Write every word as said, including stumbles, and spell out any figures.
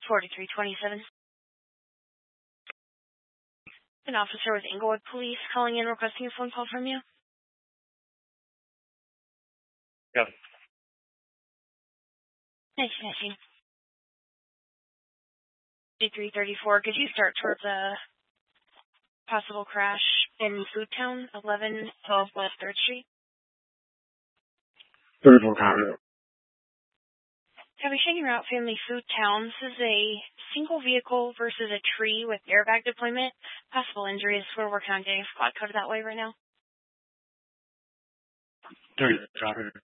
forty-three twenty-seven. An officer with Inglewood Police calling in requesting a phone call from you. Yep. Nice connecting. fifty-three thirty-four, could you start towards a possible crash in Foodtown, eleven twelve West third Street? thirty-four Continental. Copy, checking route, Family Foodtown. This is a single vehicle versus a tree with airbag deployment. Possible injuries. We're working on getting a squad code that way right now. thirty, copy.